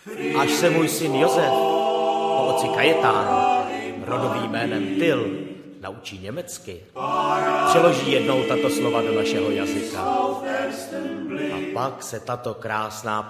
až se můj syn Josef po otci Kajetán, rodovým jménem Till, naučí německy, přeloží jednou tato slova do našeho jazyka. A pak se tato krásná